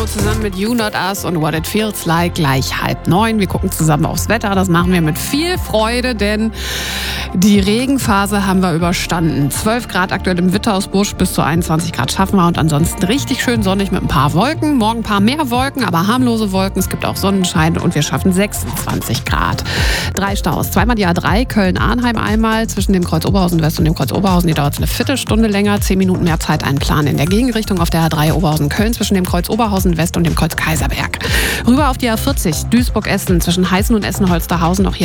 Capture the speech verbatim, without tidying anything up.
Bono zusammen mit You Not Us und What It Feels Like gleich halb neun. Wir gucken zusammen aufs Wetter. Das machen wir mit viel Freude, denn die Regenphase haben wir überstanden. zwölf Grad aktuell im Witthausbusch, bis zu einundzwanzig Grad schaffen wir und ansonsten richtig schön sonnig mit ein paar Wolken. Morgen ein paar mehr Wolken, aber harmlose Wolken. Es gibt auch Sonnenschein und wir schaffen sechsundzwanzig Grad. Drei Staus. Zweimal die A drei, Köln-Arnheim einmal zwischen dem Kreuz Oberhausen West und dem Kreuz Oberhausen. Die dauert eine Viertelstunde länger, zehn Minuten mehr Zeit einplanen. In der Gegenrichtung auf der A drei Oberhausen-Köln zwischen dem Kreuz Oberhausen West und dem Kreuz Kaiserberg. Rüber auf die A vierzig, Duisburg-Essen zwischen Heißen und Essen-Holsterhausen. Auch hier